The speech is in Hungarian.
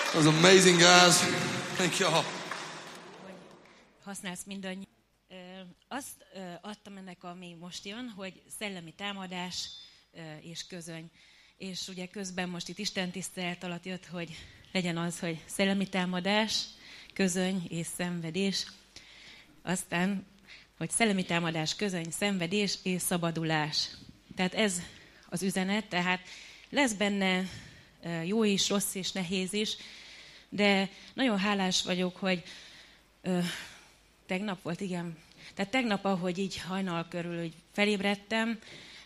That was amazing, guys. Thank you all. Használsz mindannyi. Azt adtam ennek, ami most jön, hogy szellemi támadás és közöny. És ugye közben most itt Isten tisztelet alatt jött, hogy legyen az, hogy szellemi támadás, közöny és szenvedés. Aztán, hogy szellemi támadás, közöny, szenvedés és szabadulás. Tehát ez az üzenet, tehát lesz benne jó is, rossz is, nehéz is, de nagyon hálás vagyok, hogy tegnap volt, igen. Tehát tegnap, ahogy így hajnal körül hogy felébredtem,